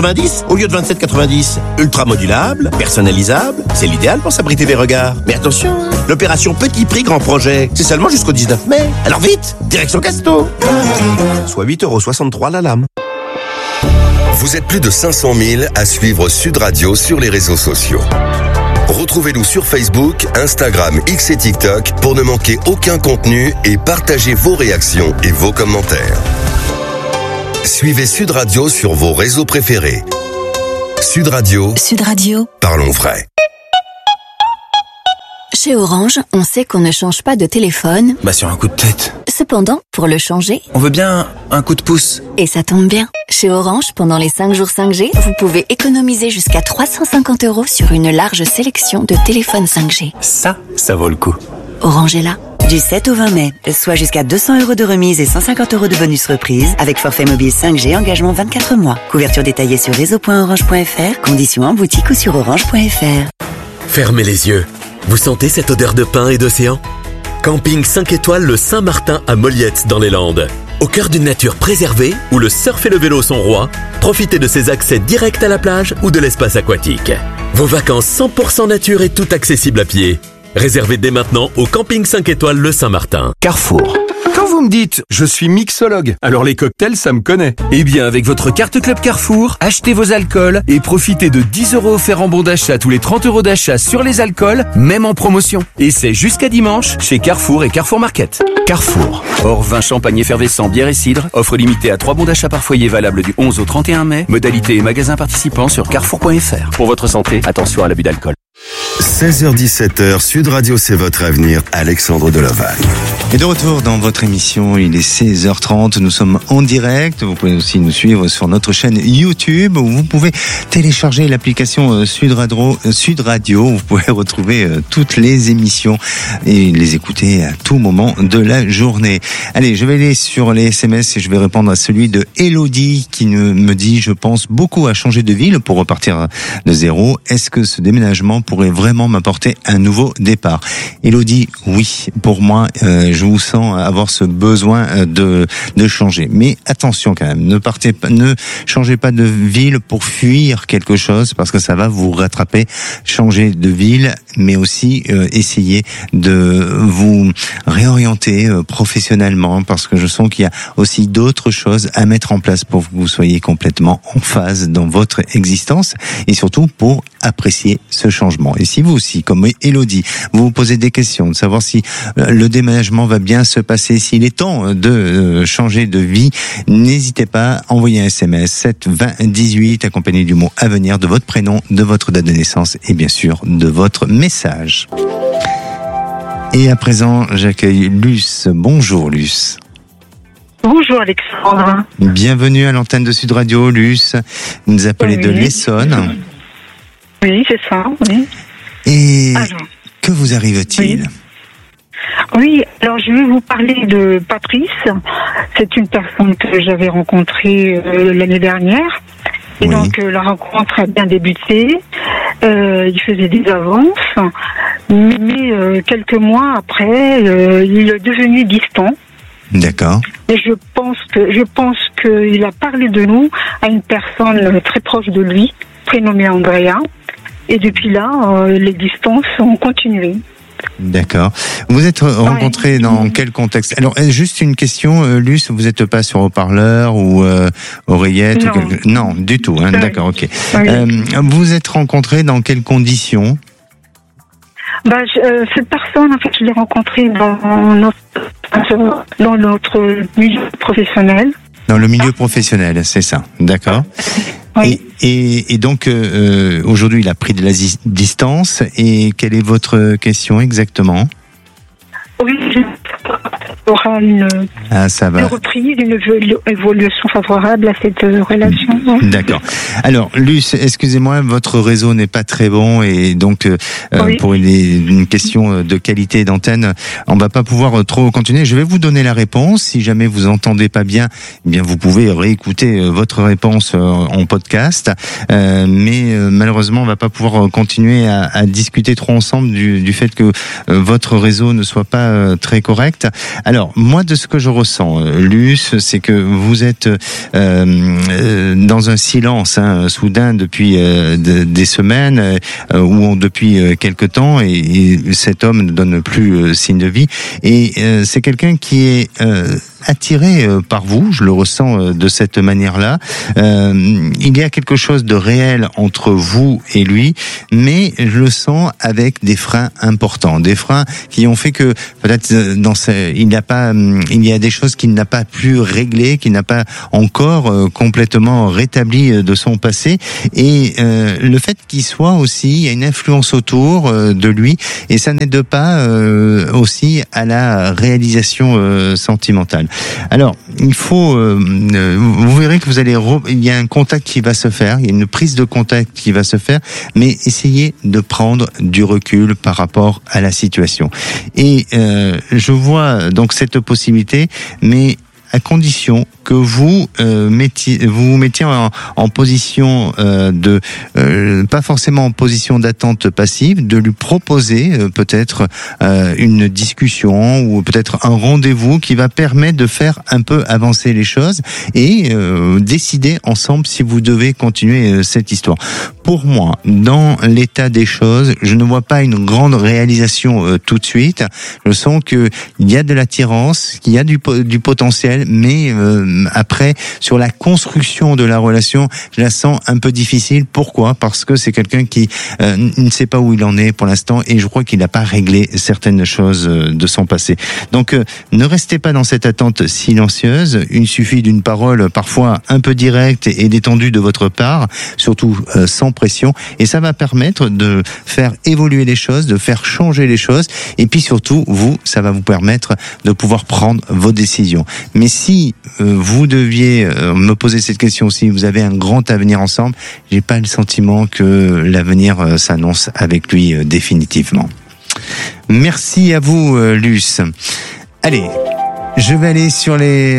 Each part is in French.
90 au lieu de 27,90. Ultra modulable, personnalisable, c'est l'idéal pour s'abriter des regards. Mais attention, l'opération Petit Prix Grand Projet, c'est seulement jusqu'au 19 mai. Alors vite, direction Casto. Soit 8,63 € la lame. Vous êtes plus de 500 000 à suivre Sud Radio sur les réseaux sociaux. Retrouvez-nous sur Facebook, Instagram, X et TikTok pour ne manquer aucun contenu et partagez vos réactions et vos commentaires. Suivez Sud Radio sur vos réseaux préférés. Sud Radio. Sud Radio. Parlons vrai. Chez Orange, on sait qu'on ne change pas de téléphone. Sur un coup de tête. Cependant, pour le changer, On veut bien un coup de pouce. et ça tombe bien. Chez Orange, pendant les 5 jours 5G, vous pouvez économiser jusqu'à 350 € sur une large sélection de téléphones 5G. Ça vaut le coup. Orange est là. Du 7 au 20 mai, soit jusqu'à 200 € de remise et 150 € de bonus reprise avec forfait mobile 5G engagement 24 mois. Couverture détaillée sur réseau.orange.fr, conditions en boutique ou sur orange.fr. Fermez les yeux. Vous sentez cette odeur de pin et d'océan ? Camping 5 étoiles le Saint-Martin à Molliette dans les Landes. Au cœur d'une nature préservée, où le surf et le vélo sont rois, profitez de ces accès directs à la plage ou de l'espace aquatique. Vos vacances 100% nature et tout accessible à pied. Réservez dès maintenant au Camping 5 étoiles le Saint-Martin. Carrefour. Quand vous me dites « je suis mixologue », alors les cocktails, ça me connaît. Eh bien, avec votre carte Club Carrefour, achetez vos alcools et profitez de 10 € offerts en bon d'achat tous les 30 € d'achat sur les alcools, même en promotion. Et c'est jusqu'à dimanche chez Carrefour et Carrefour Market. Carrefour. Hors vin, champagne effervescent, bière et cidre. Offre limitée à 3 bons d'achat par foyer valable du 11 au 31 mai. Modalité et magasins participants sur carrefour.fr. Pour votre santé, attention à l'abus d'alcool. 16h-17h, Sud Radio, c'est votre avenir. Alexandre Delovalle. Et de retour dans votre émission, il est 16h30, nous sommes en direct. Vous pouvez aussi nous suivre sur notre chaîne YouTube où vous pouvez télécharger l'application Sud Radio. Vous pouvez retrouver toutes les émissions et les écouter à tout moment de la journée. Allez, je vais aller sur les SMS et je vais répondre à celui de Elodie qui me dit « Je pense beaucoup à changer de ville pour repartir de zéro. Est-ce que ce déménagement pourrait vraiment m'apporter un nouveau départ ?» Elodie, oui, pour moi, je vous sens avoir ce besoin de changer. Mais attention quand même, ne changez pas de ville pour fuir quelque chose parce que ça va vous rattraper. Changez de ville, mais aussi essayez de vous réorienter professionnellement parce que je sens qu'il y a aussi d'autres choses à mettre en place pour que vous soyez complètement en phase dans votre existence et surtout pour apprécier ce changement. Et si vous aussi, comme Elodie, vous vous posez des questions de savoir si le déménagement va bien se passer, s'il est temps de changer de vie, n'hésitez pas à envoyer un SMS 7 20 18 accompagné du mot avenir, de votre prénom, de votre date de naissance et bien sûr de votre message. Et à présent, j'accueille Luce. Bonjour Luce. Bonjour Alexandre. Bienvenue à l'antenne de Sud Radio, Luce. Vous nous appelez de l'Essonne. Oui, c'est ça, oui. Et alors, que vous arrive-t-il ? Oui, alors je vais vous parler de Patrice. C'est une personne que j'avais rencontrée l'année dernière. Et Oui. donc la rencontre a bien débuté. Il faisait des avances. Mais quelques mois après, il est devenu distant. D'accord. Et je pense qu'il a parlé de nous à une personne très proche de lui, prénommée Andrea. Et depuis là, les distances ont continué. D'accord. Vous êtes rencontrés dans quel contexte ? Alors, juste une question, Luce, vous n'êtes pas sur haut-parleur ou oreillette Non. ou quelque... Non, du tout. Hein, d'accord, ok. Oui. Vous êtes rencontrés dans quelles conditions ? Cette personne, en fait, je l'ai rencontrée dans notre milieu professionnel. Dans le milieu professionnel, c'est ça. D'accord. Oui. Et donc, aujourd'hui, il a pris de la distance. Et quelle est votre question exactement ? Oui, il aura une reprise, une évolution favorable à cette relation. D'accord. Alors, Luce, excusez-moi, votre réseau n'est pas très bon et donc pour une question de qualité d'antenne, on va pas pouvoir trop continuer. Je vais vous donner la réponse. Si jamais vous entendez pas bien, eh bien vous pouvez réécouter votre réponse en podcast. Mais malheureusement, on va pas pouvoir continuer à discuter trop ensemble du fait que votre réseau ne soit pas très correct. Alors, Alors, moi, de ce que je ressens, Luce, c'est que vous êtes dans un silence soudain depuis des semaines ou depuis quelque temps, et cet homme ne donne plus signe de vie. Et c'est quelqu'un qui est attiré par vous, je le ressens de cette manière-là. Il y a quelque chose de réel entre vous et lui, mais je le sens avec des freins importants, des freins qui ont fait que peut-être il y a des choses qu'il n'a pas pu régler, qu'il n'a pas encore complètement rétabli de son passé, et le fait qu'il soit aussi, il y a une influence autour de lui, et ça n'aide pas aussi à la réalisation sentimentale. Alors, il faut, vous verrez que il y a un contact qui va se faire, il y a une prise de contact qui va se faire, mais essayez de prendre du recul par rapport à la situation. Et je vois donc cette possibilité, mais à condition que vous vous mettiez en position pas forcément en position d'attente passive, de lui proposer peut-être une discussion ou peut-être un rendez-vous qui va permettre de faire un peu avancer les choses et décider ensemble si vous devez continuer cette histoire. Pour moi, dans l'état des choses, je ne vois pas une grande réalisation tout de suite. Je sens que il y a de l'attirance, qu'il y a du potentiel, mais après, sur la construction de la relation, je la sens un peu difficile. Pourquoi ? Parce que c'est quelqu'un qui ne sait pas où il en est pour l'instant, et je crois qu'il n'a pas réglé certaines choses de son passé. Donc, ne restez pas dans cette attente silencieuse. Il suffit d'une parole parfois un peu directe et détendue de votre part, surtout sans pression, et ça va permettre de faire évoluer les choses, de faire changer les choses, et puis surtout, ça va vous permettre de pouvoir prendre vos décisions. Mais si vous deviez me poser cette question, si vous avez un grand avenir ensemble, j'ai pas le sentiment que l'avenir s'annonce avec lui définitivement. Merci à vous, Luce. Allez, je vais aller sur les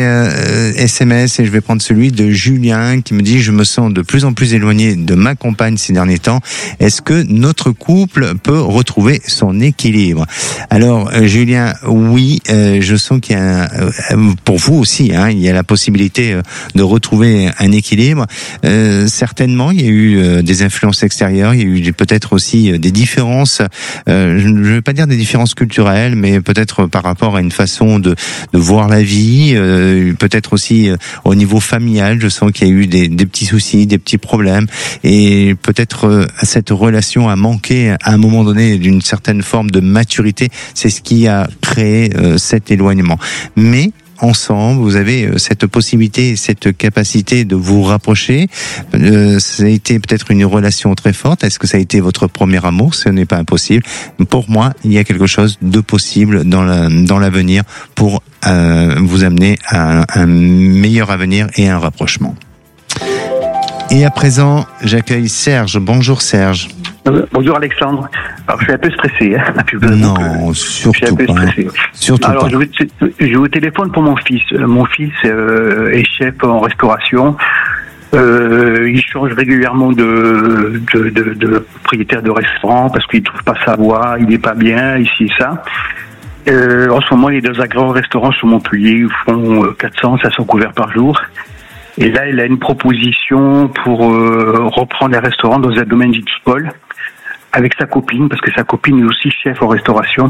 SMS et je vais prendre celui de Julien qui me dit: je me sens de plus en plus éloigné de ma compagne ces derniers temps. Est-ce que notre couple peut retrouver son équilibre? Alors Julien, oui, je sens qu'il y a pour vous aussi, il y a la possibilité de retrouver un équilibre. Certainement, il y a eu des influences extérieures, il y a eu peut-être aussi des différences. Je ne vais pas dire des différences culturelles, mais peut-être par rapport à une façon de voir la vie, peut-être aussi au niveau familial, je sens qu'il y a eu des petits soucis, des petits problèmes, et peut-être cette relation a manqué à un moment donné d'une certaine forme de maturité. C'est ce qui a créé cet éloignement. Mais ensemble, vous avez cette possibilité, cette capacité de vous rapprocher. Ça a été peut-être une relation très forte. Est-ce que ça a été votre premier amour? Ce n'est pas impossible. Pour moi, il y a quelque chose de possible dans l'avenir pour vous amener à un meilleur avenir et un rapprochement. Et à présent, j'accueille Serge. Bonjour Serge. Bonjour Alexandre. Alors je suis un peu stressé. Non, surtout pas. Surtout alors, pas. Je vous téléphone pour mon fils. Mon fils est chef en restauration. Il change régulièrement de propriétaire de restaurant parce qu'il trouve pas sa voie, il est pas bien, ici et ça. En ce moment, il est dans un grand restaurant sur Montpellier. Ils font 400-500 couverts par jour. Et là, il a une proposition pour reprendre un restaurant dans un domaine viticole avec sa copine, parce que sa copine est aussi chef en restauration.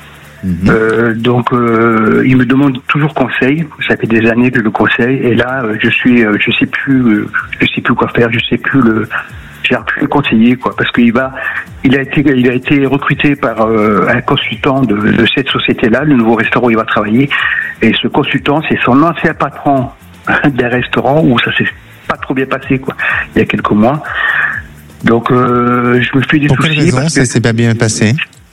Donc, il me demande toujours conseil. Ça fait des années que je le conseille. Et là, je sais plus quoi faire. Je sais plus le conseiller, quoi, parce qu'il a été recruté par un consultant de cette société-là, le nouveau restaurant où il va travailler. Et ce consultant, c'est son ancien patron d'un restaurant où ça s'est pas trop bien passé, quoi, il y a quelques mois. Donc je me fais des soucis. Pour quelle raison ça s'est pas bien passé?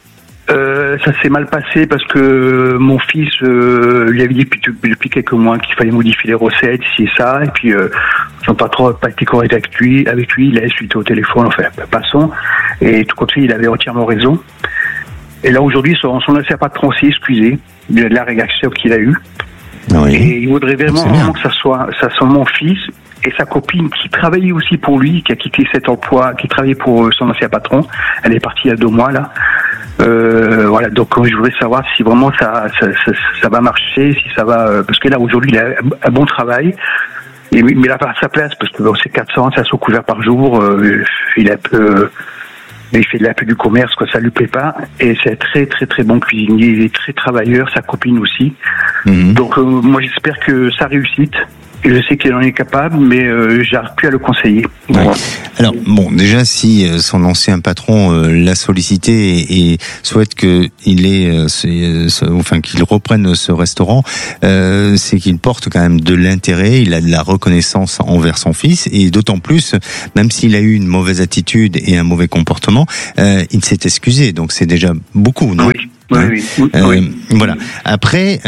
Ça s'est mal passé parce que mon fils lui avait dit depuis quelques mois qu'il fallait modifier les recettes, ici et ça, et puis son patron n'a pas été correct avec lui, il a insulté au téléphone, enfin passons, et tout comme ça il avait entièrement raison. Et là aujourd'hui son ancien patron s'est excusé de la réaction qu'il a eue. Oui. Et il voudrait vraiment que ça soit mon fils et sa copine qui travaillait aussi pour lui, qui a quitté cet emploi, qui travaillait pour son ancien patron. Elle est partie il y a 2 mois là. Voilà, donc je voudrais savoir si vraiment ça va marcher, si ça va, parce que là aujourd'hui il a un bon travail, mais il a pas sa place parce que c'est 400, 500 couverts par jour, il a peu. Il fait un peu du commerce, quoi, ça lui plaît pas. Et c'est un très très très bon cuisinier, il est très travailleur, sa copine aussi. Donc moi j'espère que ça réussite. Et je sais qu'il en est capable, mais j'arrive plus à le conseiller. Ouais. Alors bon, déjà si son ancien patron l'a sollicité et souhaite qu'il qu'il reprenne ce restaurant, c'est qu'il porte quand même de l'intérêt, il a de la reconnaissance envers son fils, et d'autant plus, même s'il a eu une mauvaise attitude et un mauvais comportement, il s'est excusé. Donc c'est déjà beaucoup, non? Oui. Oui. Voilà. Après,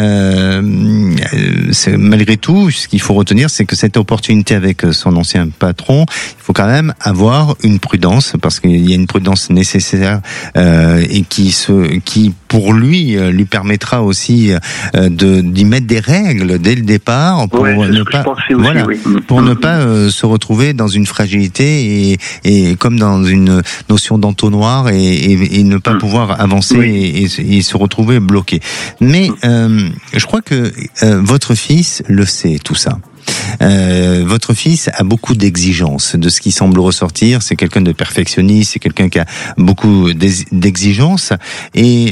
malgré tout, ce qu'il faut retenir, c'est que cette opportunité avec son ancien patron, il faut quand même avoir une prudence, parce qu'il y a une prudence nécessaire et qui pour lui permettra aussi d'y mettre des règles dès le départ pour ne pas se retrouver dans une fragilité et comme dans une notion d'entonnoir et ne pas pouvoir avancer et se retrouver bloqué. Mais je crois que votre fils le sait, tout ça. Votre fils a beaucoup d'exigences de ce qui semble ressortir. C'est quelqu'un de perfectionniste, c'est quelqu'un qui a beaucoup d'exigences et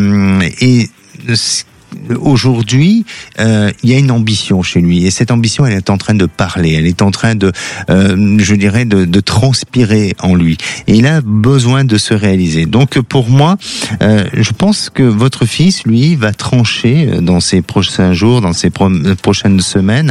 aujourd'hui, il y a une ambition chez lui, et cette ambition, elle est en train de parler, elle est en train de, de transpirer en lui, et il a besoin de se réaliser. Donc, pour moi, je pense que votre fils, lui, va trancher dans ces prochains jours, dans ces prochaines semaines,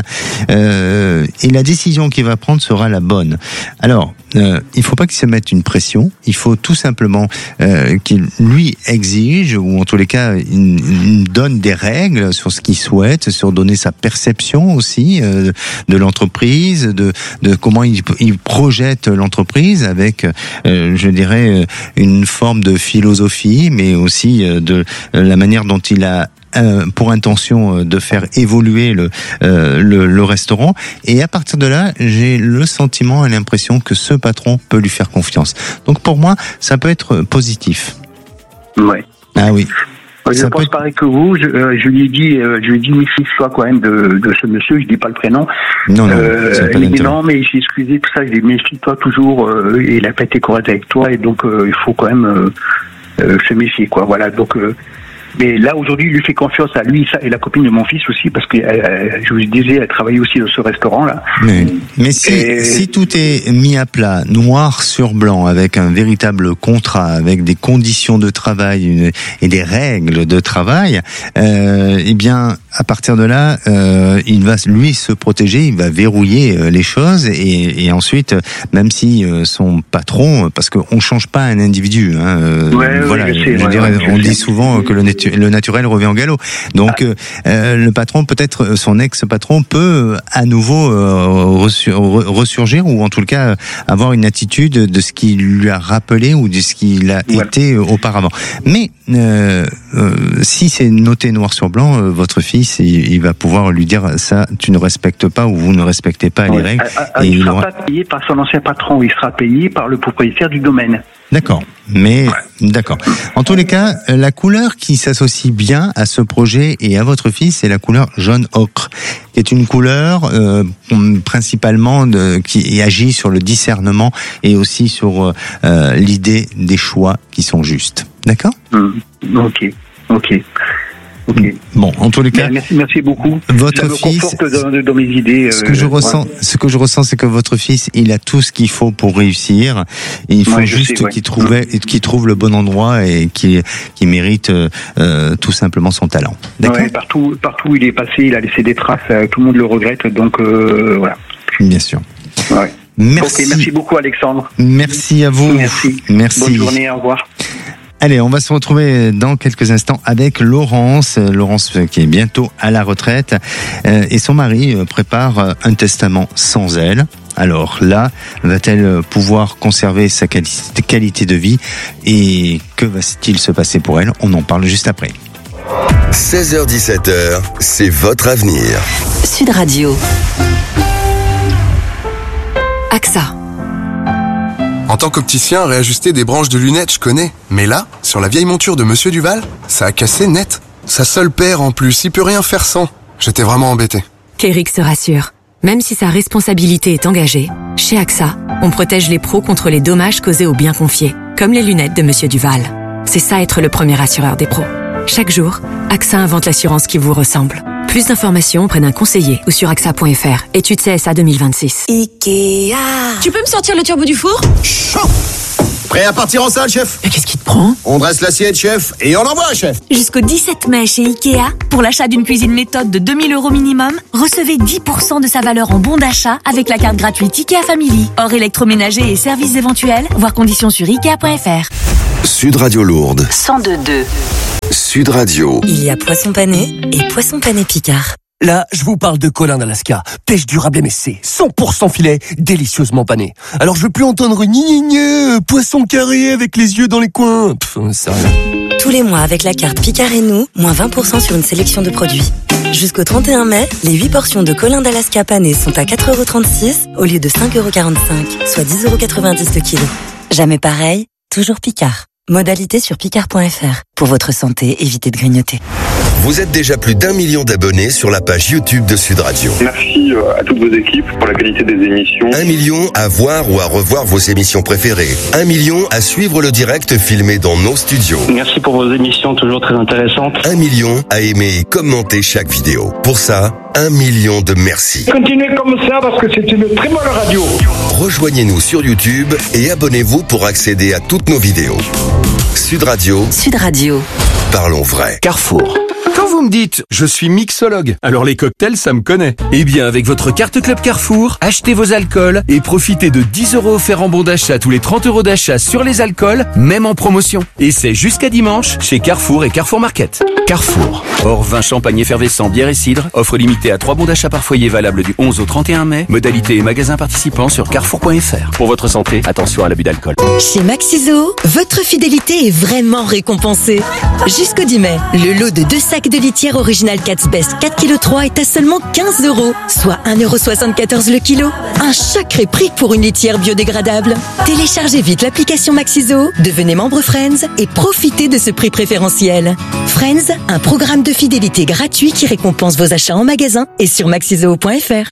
et la décision qu'il va prendre sera la bonne. Alors, il faut pas qu'il se mette une pression. Il faut tout simplement qu'il lui exige, ou en tous les cas, il donne des règles sur ce qu'il souhaite, sur donner sa perception aussi de l'entreprise, de comment il projette l'entreprise avec, je dirais, une forme de philosophie, mais aussi de la manière dont il a pour intention de faire évoluer le restaurant. Et à partir de là, j'ai le sentiment et l'impression que ce patron peut lui faire confiance. Donc pour moi, ça peut être positif. Ouais. Ah oui. Je pense pareil que vous. Je lui ai dit, méfie-toi quand même de ce monsieur. Je dis pas le prénom. Non. Il me dit non, mais il s'est excusé, tout ça. Je dis méfie-toi toujours. Il a pas été correct avec toi, et donc il faut quand même se méfier, quoi. Voilà. Donc. Mais là, aujourd'hui, il lui fait confiance à lui et la copine de mon fils aussi, parce que je vous disais, elle travaille aussi dans ce restaurant-là. Mais si tout est mis à plat, noir sur blanc, avec un véritable contrat, avec des conditions de travail et des règles de travail, eh bien, à partir de là, il va lui se protéger, il va verrouiller les choses, et ensuite, même si son patron, parce qu'on change pas un individu, hein, voilà, on dit souvent que le naturel revient au galop. Donc le patron, peut-être son ex-patron, peut à nouveau ressurgir, ou en tout cas avoir une attitude de ce qu'il lui a rappelé ou de ce qu'il a été auparavant. Mais si c'est noté noir sur blanc, votre fils, il va pouvoir lui dire ça, tu ne respectes pas, ou vous ne respectez pas les règles. Et il ne sera pas payé par son ancien patron, il sera payé par le propriétaire du domaine. D'accord. Mais d'accord. En tous les cas, la couleur qui s'associe bien à ce projet et à votre fils, c'est la couleur jaune ocre, qui est une couleur principalement qui agit sur le discernement et aussi sur l'idée des choix qui sont justes. D'accord ? Ok. Bon, en tous les cas, merci beaucoup. Votre fils, conforte dans mes idées. Ce que je ressens, c'est que votre fils, il a tout ce qu'il faut pour réussir. Et il faut juste qu'il trouve le bon endroit et qu'il mérite tout simplement son talent. D'accord. Ouais, partout où il est passé, il a laissé des traces. Tout le monde le regrette, donc voilà. Bien sûr. Ouais. Merci beaucoup, Alexandre. Merci à vous. Merci. Bonne journée. Au revoir. Allez, on va se retrouver dans quelques instants avec Laurence qui est bientôt à la retraite, et son mari prépare un testament sans elle. Alors là, va-t-elle pouvoir conserver sa qualité de vie, et que va-t-il se passer pour elle? On en parle juste après. 16h-17h, c'est votre avenir. Sud Radio. AXA. En tant qu'opticien, réajuster des branches de lunettes, je connais. Mais là, sur la vieille monture de Monsieur Duval, ça a cassé net. Sa seule paire en plus, il peut rien faire sans. J'étais vraiment embêté. Keurig se rassure. Même si sa responsabilité est engagée, chez AXA, on protège les pros contre les dommages causés aux biens confiés, comme les lunettes de Monsieur Duval. C'est ça être le premier assureur des pros. Chaque jour, AXA invente l'assurance qui vous ressemble. Plus d'informations auprès d'un conseiller ou sur AXA.fr. Étude CSA 2026. Ikea. Tu peux me sortir le turbo du four ? Chaud. Prêt à partir en salle, chef? Mais qu'est-ce qui te prend ? On dresse l'assiette, chef, et on envoie, chef. Jusqu'au 17 mai chez Ikea, pour l'achat d'une cuisine méthode de 2 000 € minimum, recevez 10% de sa valeur en bon d'achat avec la carte gratuite Ikea Family. Hors électroménager et services éventuels, voir conditions sur Ikea.fr. Sud Radio Lourdes. 102.2. Sud Radio. Il y a poisson pané et poisson pané Picard. Là, je vous parle de Colin d'Alaska. Pêche durable MSC, 100% filet, délicieusement pané. Alors je veux plus entendre poisson carré avec les yeux dans les coins. Ça rien. Tous les mois avec la carte Picard et nous, moins 20% sur une sélection de produits. Jusqu'au 31 mai, les 8 portions de Colin d'Alaska pané sont à 4,36 € au lieu de 5,45 €, soit 10,90 € le kilo. Jamais pareil, toujours Picard. Modalité sur picard.fr. Pour votre santé, évitez de grignoter. Vous êtes déjà plus d'1 million d'abonnés sur la page YouTube de Sud Radio. Merci à toutes vos équipes pour la qualité des émissions. 1 million à voir ou à revoir vos émissions préférées. 1 million à suivre le direct filmé dans nos studios. Merci pour vos émissions toujours très intéressantes. 1 million à aimer et commenter chaque vidéo. Pour ça, 1 million de merci. Continuez comme ça parce que c'est une très bonne radio. Rejoignez-nous sur YouTube et abonnez-vous pour accéder à toutes nos vidéos. Sud Radio. Sud Radio. Parlons vrai. Carrefour. Quand vous me dites « je suis mixologue », alors les cocktails, ça me connaît. Eh bien, avec votre carte Club Carrefour, achetez vos alcools et profitez de 10 € offerts en bon d'achat tous les 30 € d'achat sur les alcools, même en promotion. Et c'est jusqu'à dimanche chez Carrefour et Carrefour Market. Carrefour. Hors vin, champagne effervescent, bière et cidre. Offre limitée à 3 bons d'achat par foyer valable du 11 au 31 mai. Modalité et magasins participants sur carrefour.fr. Pour votre santé, attention à l'abus d'alcool. Chez Maxiso, votre fidélité est vraiment récompensée. Jusqu'au 10 mai, le lot de 2 sacs de litière original Cat's Best 4,3 kg est à seulement 15 €, soit 1,74 € le kilo. Un sacré prix pour une litière biodégradable. Téléchargez vite l'application Maxiso, devenez membre Friends et profitez de ce prix préférentiel. Friends, un programme de fidélité gratuit qui récompense vos achats en magasin et sur maxiso.fr.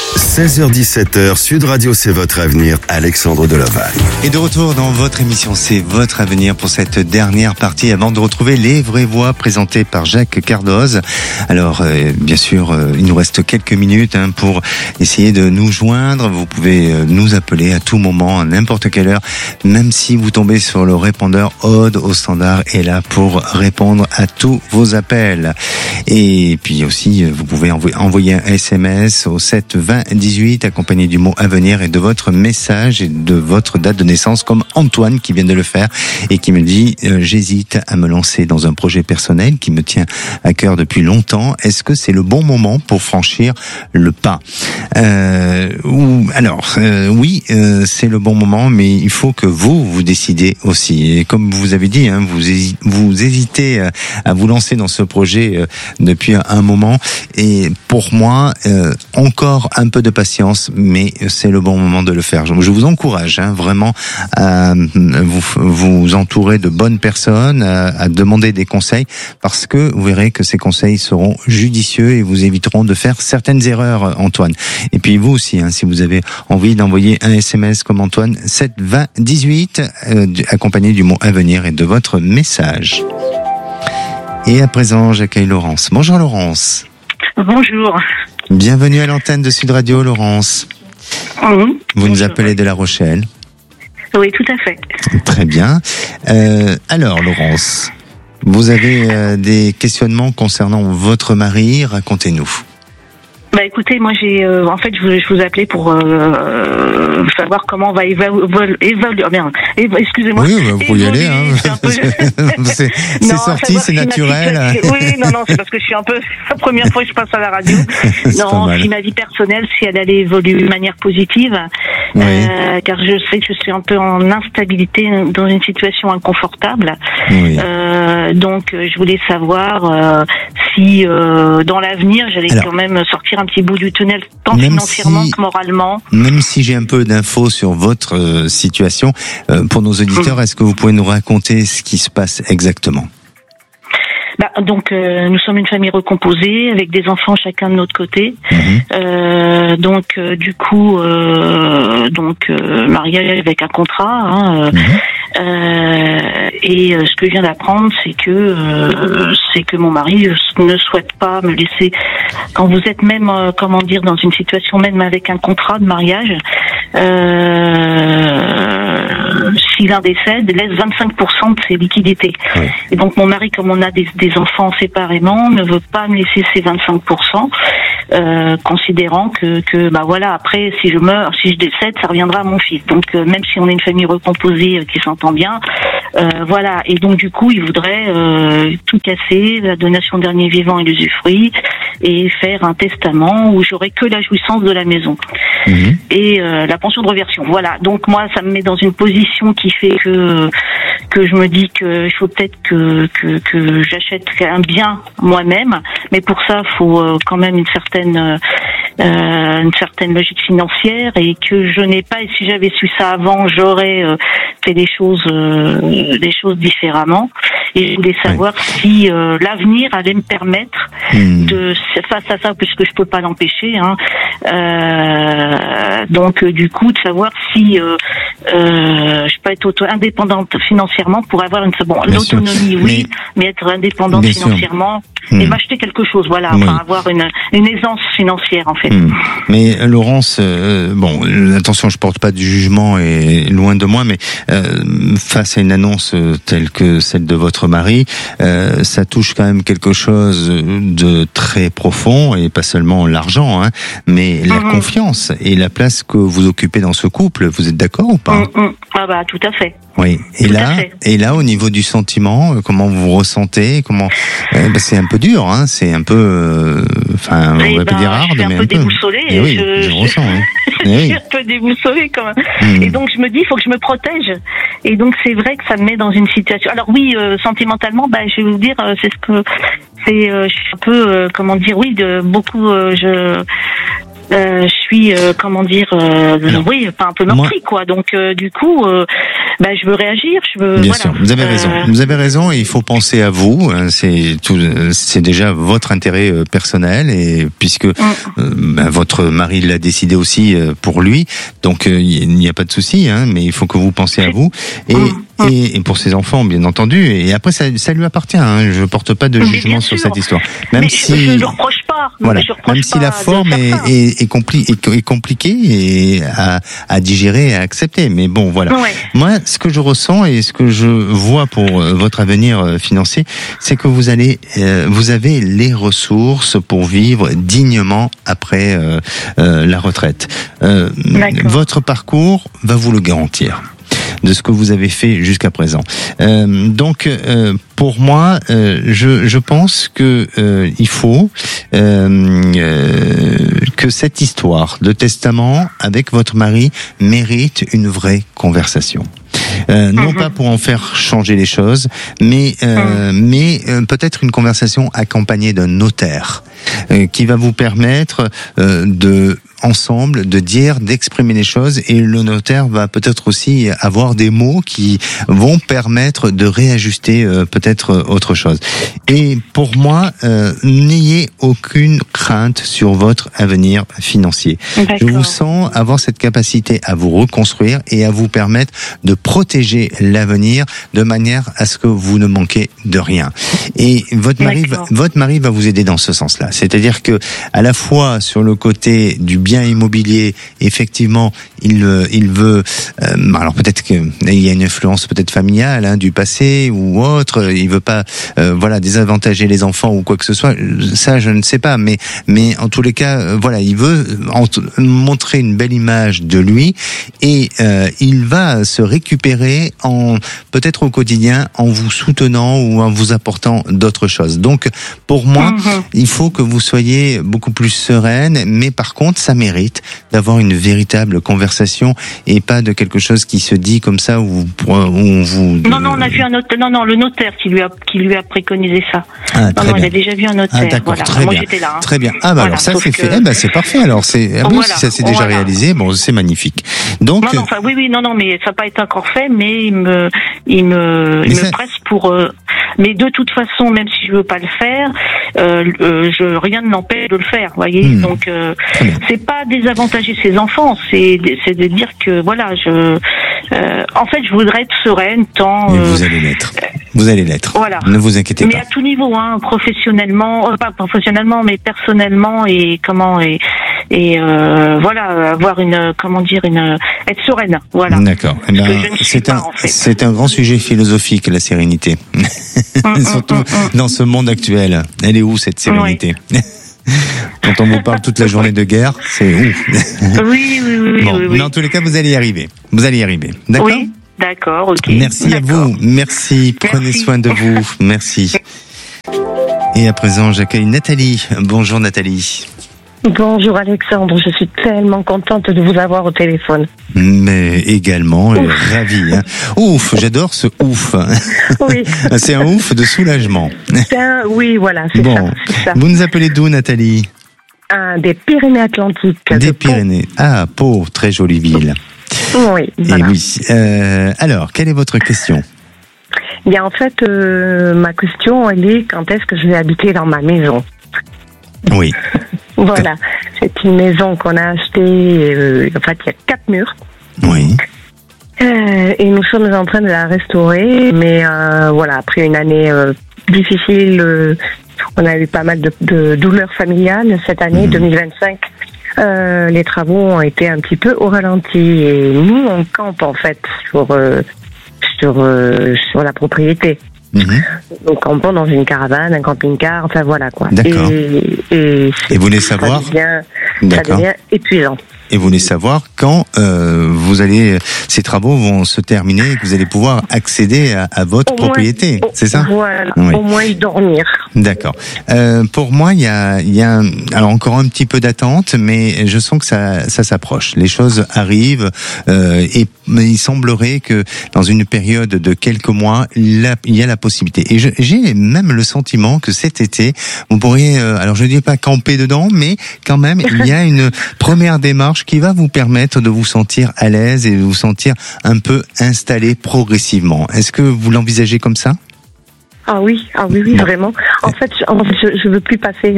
16h-17h, Sud Radio, c'est votre avenir. Alexandre Delovagne. Et de retour dans votre émission, c'est votre avenir pour cette dernière partie avant de retrouver les vraies voix présentées par Jacques Cardoz. Alors, bien sûr, il nous reste quelques minutes pour essayer de nous joindre. Vous pouvez nous appeler à tout moment, à n'importe quelle heure, même si vous tombez sur le répondeur. Aude au standard est là pour répondre à tous vos appels. Et puis aussi, vous pouvez envoyer un SMS au 7 20 18 accompagné du mot avenir et de votre message et de votre date de naissance, comme Antoine qui vient de le faire et qui me dit j'hésite à me lancer dans un projet personnel qui me tient à cœur depuis longtemps. Est-ce que c'est le bon moment pour franchir le pas? Oui, c'est le bon moment, mais il faut que vous décidez aussi. Et comme vous avez dit, vous hésitez à vous lancer dans ce projet depuis un moment. Et pour moi, encore un peu de patience, mais c'est le bon moment de le faire. Je vous encourage vraiment à vous entourer de bonnes personnes, à demander des conseils, parce que vous verrez que ces conseils seront judicieux et vous éviteront de faire certaines erreurs, Antoine. Et puis vous aussi, si vous avez envie d'envoyer un SMS comme Antoine, 7 20 18, accompagné du mot avenir et de votre message. Et à présent, j'accueille Laurence. Bonjour Laurence. Bonjour. Bienvenue à l'antenne de Sud Radio, Laurence. Vous nous appelez de La Rochelle. Oui, tout à fait. Très bien. Alors, Laurence, vous avez des questionnements concernant votre mari, racontez-nous. Bah écoutez, moi je vous appelais pour savoir comment on va évoluer. Excusez-moi. Oui, vous pouvez y aller. C'est sorti, c'est naturel. Oui, non, c'est parce que je suis un peu la première fois que je passe à la radio. Non, si ma vie personnelle, si elle allait évoluer de manière positive, car je sais que je suis un peu en instabilité, dans une situation inconfortable. Oui. Donc, je voulais savoir si dans l'avenir, j'allais quand même sortir sortir un petit bout du tunnel, tant financièrement que moralement. Même si j'ai un peu d'infos sur votre situation, pour nos auditeurs, est-ce que vous pouvez nous raconter ce qui se passe exactement ? Donc nous sommes une famille recomposée avec des enfants chacun de notre côté. Du coup, mariage avec un contrat. Et ce que je viens d'apprendre, c'est que mon mari ne souhaite pas me laisser. Quand vous êtes même, dans une situation même avec un contrat de mariage, si l'un décède, laisse 25% de ses liquidités. Et donc mon mari, comme on a des enfants séparément, ne veut pas me laisser ces 25%, considérant que après, si je meurs, si je décède, ça reviendra à mon fils. Donc même si on est une famille recomposée qui s'entend bien, et donc du coup il voudrait tout casser, la donation dernier vivant et l'usufruit, et faire un testament où j'aurai que la jouissance de la maison et la pension de réversion. Voilà, donc moi ça me met dans une position qui fait que je me dis que il faut peut-être que j'achète un bien moi-même, mais pour ça faut quand même une certaine logique financière, et que je n'ai pas, et si j'avais su ça avant, j'aurais fait des choses différemment. Et je voulais savoir si l'avenir allait me permettre de, face à ça, puisque je peux pas l'empêcher, donc du coup de savoir si je peux être indépendante financièrement pour avoir l'autonomie, mais être indépendante financièrement et m'acheter quelque chose, avoir une aisance financière en fait. Mais Laurence, attention, je porte pas de jugement et loin de moi, mais face à une annonce telle que celle de votre mari, ça touche quand même quelque chose de très profond, et pas seulement l'argent, mais la confiance et la place que vous occupez dans ce couple. Vous êtes d'accord ou pas ? Tout à fait. Oui. Et là, au niveau du sentiment, comment vous ressentez ? C'est un peu dur, c'est un peu, on va pas dire hard, mais un peu déboussolée. Je ressens. Je suis un peu déboussolée quand même. Et donc je me dis, il faut que je me protège. Et donc c'est vrai que ça me met dans une situation. Alors oui, sentimentalement, je vais vous dire, c'est ce que c'est. Je suis un peu, je suis, un peu meurtrie, quoi. Donc, du coup, je veux réagir. Bien sûr, vous avez raison. Vous avez raison. Et il faut penser à vous. C'est déjà votre intérêt personnel, et puisque votre mari l'a décidé aussi pour lui, donc il n'y a pas de souci. Mais il faut que vous pensiez à vous et pour ses enfants, bien entendu. Et après, ça lui appartient. Je porte pas de jugement sur cette histoire. Même si je ne le reproche pas. Même si la forme est compliquée et à digérer et à accepter. Mais bon, voilà. Moi, ce que je ressens et ce que je vois pour votre avenir financier, c'est que vous avez les ressources pour vivre dignement après la retraite. Votre parcours va vous le garantir, de ce que vous avez fait jusqu'à présent. Pour moi, je pense que il faut que cette histoire de testament avec votre mari mérite une vraie conversation. Non pas pour en faire changer les choses, mais peut-être une conversation accompagnée d'un notaire qui va vous permettre ensemble d'exprimer les choses, et le notaire va peut-être aussi avoir des mots qui vont permettre de réajuster peut-être autre chose. Et pour moi, n'ayez aucune crainte sur votre avenir financier. Je vous sens avoir cette capacité à vous reconstruire et à vous permettre de protéger l'avenir de manière à ce que vous ne manquez de rien. Et votre mari va vous aider dans ce sens-là. C'est-à-dire que à la fois sur le côté du bien immobilier, effectivement, il veut. Alors peut-être qu'il y a une influence peut-être familiale du passé ou autre. Il veut pas, désavantager les enfants ou quoi que ce soit. Ça, je ne sais pas. Mais en tous les cas, il veut montrer une belle image de lui, et il va se récupérer peut-être au quotidien en vous soutenant ou en vous apportant d'autres choses. Donc, pour moi, il faut que vous soyez beaucoup plus sereine. Mais par contre, ça mérite d'avoir une véritable conversation et pas de quelque chose qui se dit comme ça où on vous... Non, on a vu un notaire. Non, le notaire qui lui a préconisé ça. Ah, non, il a déjà vu un notaire. Ah, d'accord, voilà. très Moi, bien. j'étais là. Hein. Très bien. Ah, bah alors ça, c'est fait. Eh ben, c'est parfait. Alors, si ça s'est déjà réalisé, bon, c'est magnifique. Donc. Non, mais ça n'a pas été encore fait, mais il me presse pour. Mais de toute façon, même si je veux pas le faire, rien ne m'empêche de le faire. Voyez. Donc, c'est pas désavantager ses enfants, c'est de dire que voilà, en fait, je voudrais être sereine tant. Et vous allez l'être. Vous allez l'être. Voilà. Ne vous inquiétez pas. Mais à tout niveau, hein, professionnellement, pas professionnellement, mais personnellement et voilà, avoir être sereine. Voilà. D'accord. Eh ben, c'est un grand sujet philosophique, la sérénité. Surtout dans ce monde actuel. Elle est où cette sérénité? Quand on vous parle toute la journée de guerre, c'est ouf. Oui. Mais en tous les cas, vous allez y arriver. D'accord? Oui, d'accord, ok. Merci à vous. Merci. Prenez soin de vous. Merci. Et à présent, j'accueille Nathalie. Bonjour Nathalie. Bonjour Alexandre, je suis tellement contente de vous avoir au téléphone. Mais également ravie. Hein. Ouf, j'adore ce ouf. Oui. C'est un ouf de soulagement. Oui, voilà, c'est ça. Vous nous appelez d'où Nathalie? Des Pyrénées-Atlantiques. Des Pyrénées. Ah, Pau, très jolie ville. Oui, voilà. Et oui. Alors, quelle est votre question? Bien, en fait, ma question, elle est quand est-ce que je vais habiter dans ma maison? Oui. Voilà, c'est une maison qu'on a achetée, en fait, il y a 4 murs. Oui. Et nous sommes en train de la restaurer, mais voilà, après une année difficile, on a eu pas mal de douleurs familiales cette année, 2025. Les travaux ont été un petit peu au ralenti et nous, on campe en fait sur la propriété. Donc on prend dans une caravane, un camping-car, enfin voilà quoi. D'accord. Et vous voulez savoir? Ça devient épuisant. Et vous voulez savoir quand ces travaux vont se terminer et que vous allez pouvoir accéder à votre propriété, c'est ça? Voilà, oui. Au moins y dormir. D'accord. Pour moi, il y a alors encore un petit peu d'attente, mais je sens que ça s'approche. Les choses arrivent mais il semblerait que dans une période de quelques mois, il y a la possibilité. Et j'ai même le sentiment que cet été, vous pourriez, alors je ne dis pas camper dedans, mais quand même, il y a une première démarche qui va vous permettre de vous sentir à l'aise et de vous sentir un peu installé progressivement. Est-ce que vous l'envisagez comme ça? Ah oui, vraiment. En fait, je veux plus passer,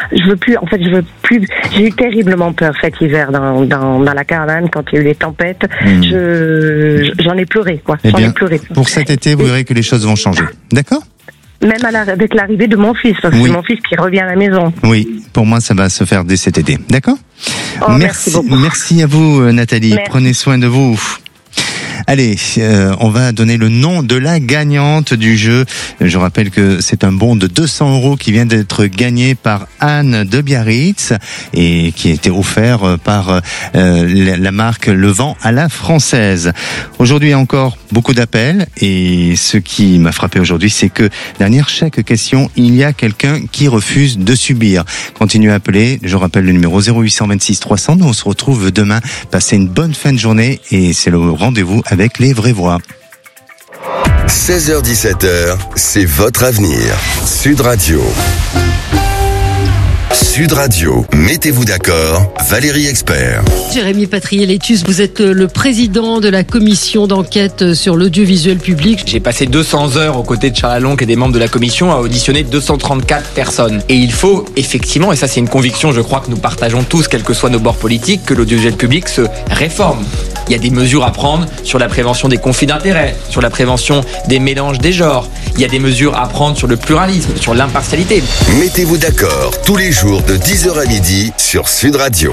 j'ai eu terriblement peur cet hiver dans la caravane quand il y a eu les tempêtes. J'en ai pleuré, quoi. Eh bien, pour cet été, vous verrez que les choses vont changer. D'accord? Même avec l'arrivée de mon fils, parce que c'est mon fils qui revient à la maison. Oui, pour moi, ça va se faire dès cet été. D'accord? Merci beaucoup. Merci à vous, Nathalie. Merci. Prenez soin de vous. Allez, on va donner le nom de la gagnante du jeu. Je rappelle que c'est un bon de 200 € qui vient d'être gagné par Anne de Biarritz et qui a été offert par la marque Le Vent à la Française. Aujourd'hui encore beaucoup d'appels et ce qui m'a frappé aujourd'hui, c'est que derrière chaque question, il y a quelqu'un qui refuse de subir. Continuez à appeler. Je rappelle le numéro 0826 300. Nous on se retrouve demain. Passez une bonne fin de journée et c'est le rendez-vous avec les vraies voix. 16h-17h, c'est votre avenir. Sud Radio. Sud Radio, mettez-vous d'accord, Valérie Expert. Jérémy Patrier-Létus, vous êtes le président de la commission d'enquête sur l'audiovisuel public. J'ai passé 200 heures aux côtés de Charles Alonque et des membres de la commission à auditionner 234 personnes. Et il faut effectivement, et ça c'est une conviction je crois que nous partageons tous, quels que soient nos bords politiques, que l'audiovisuel public se réforme. Il y a des mesures à prendre sur la prévention des conflits d'intérêts, sur la prévention des mélanges des genres. Il y a des mesures à prendre sur le pluralisme, sur l'impartialité. Mettez-vous d'accord tous les jours de 10h à midi sur Sud Radio.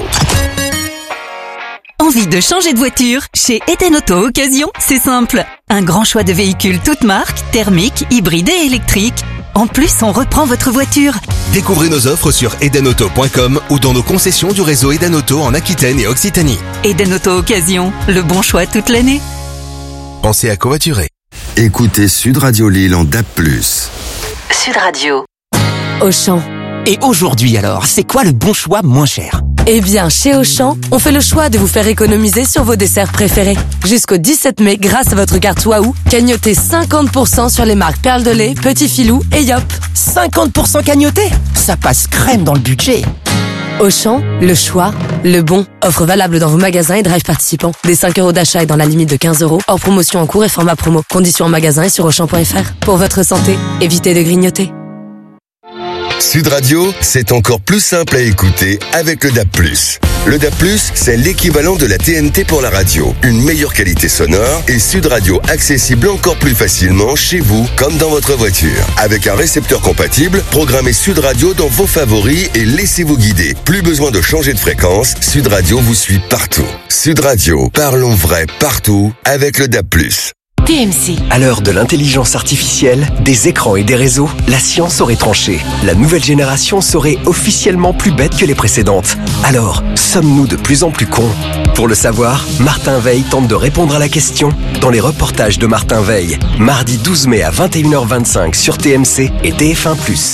Envie de changer de voiture? Chez Eden Auto Occasion, c'est simple. Un grand choix de véhicules toutes marques, thermiques, hybrides et électriques. En plus, on reprend votre voiture. Découvrez nos offres sur edenauto.com ou dans nos concessions du réseau Eden Auto en Aquitaine et Occitanie. Eden Auto Occasion, le bon choix toute l'année. Pensez à covoiturer. Écoutez Sud Radio Lille en DAB+. Sud Radio. Auchan. Et aujourd'hui alors, c'est quoi le bon choix moins cher? Eh bien, chez Auchan, on fait le choix de vous faire économiser sur vos desserts préférés. Jusqu'au 17 mai, grâce à votre carte Waouh, cagnotez 50% sur les marques Perle de lait, Petit Filou et Yop. 50% cagnoté? Ça passe crème dans le budget. Auchan, le choix, le bon. Offre valable dans vos magasins et drive participants. Des 5 € d'achat et dans la limite de 15 €. Hors promotion en cours et format promo. Conditions en magasin et sur Auchan.fr. Pour votre santé, évitez de grignoter. Sud Radio, c'est encore plus simple à écouter avec le DAB+. Le DAB+, c'est l'équivalent de la TNT pour la radio. Une meilleure qualité sonore et Sud Radio accessible encore plus facilement chez vous comme dans votre voiture. Avec un récepteur compatible, programmez Sud Radio dans vos favoris et laissez-vous guider. Plus besoin de changer de fréquence, Sud Radio vous suit partout. Sud Radio, parlons vrai partout avec le DAB+. TMC. À l'heure de l'intelligence artificielle, des écrans et des réseaux, la science aurait tranché. La nouvelle génération serait officiellement plus bête que les précédentes. Alors, sommes-nous de plus en plus cons? Pour le savoir, Martin Veil tente de répondre à la question dans les reportages de Martin Veil. Mardi 12 mai à 21h25 sur TMC et TF1+.